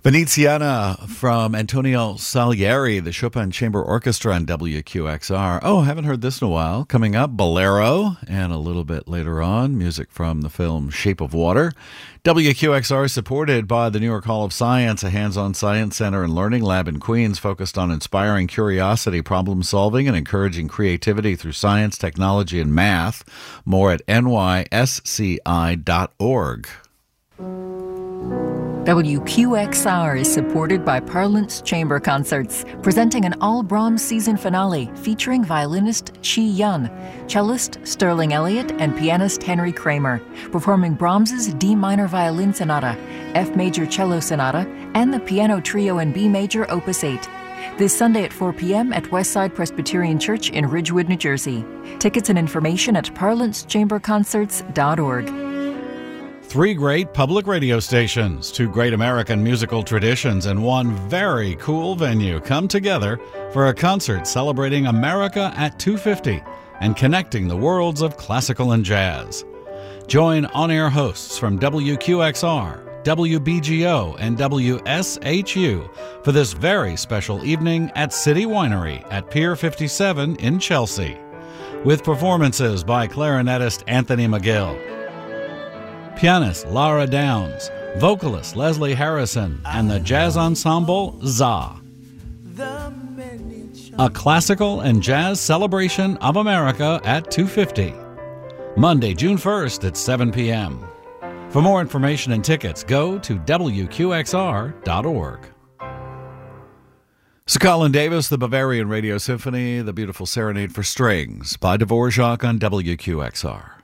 Veneziana from Antonio Salieri, the Chopin Chamber Orchestra on WQXR. Oh, haven't heard this in a while. Coming up, Bolero, and a little bit later on, music from the film Shape of Water. WQXR is supported by the New York Hall of Science, a hands-on science center and learning lab in Queens focused on inspiring curiosity, problem-solving, and encouraging creativity through science, technology, and math. More at nysci.org. WQXR is supported by Parlance Chamber Concerts, presenting an all-Brahms season finale featuring violinist Chi Yun, cellist Sterling Elliott, and pianist Henry Kramer, performing Brahms's D minor violin sonata, F major cello sonata, and the piano trio in B major opus 8. This Sunday at 4 p.m. at Westside Presbyterian Church in Ridgewood, New Jersey. Tickets and information at parlancechamberconcerts.org. Three great public radio stations, two great American musical traditions, and one very cool venue come together for a concert celebrating America at 250 and connecting the worlds of classical and jazz. Join on-air hosts from WQXR, WBGO, and WSHU for this very special evening at City Winery at Pier 57 in Chelsea, with performances by clarinetist Anthony McGill, pianist Lara Downs, vocalist Leslie Harrison, and the jazz ensemble ZA. A classical and jazz celebration of America at 250. Monday, June 1st at 7 p.m. For more information and tickets, go to WQXR.org. So Colin Davis, the Bavarian Radio Symphony, the beautiful Serenade for Strings by Dvorak on WQXR.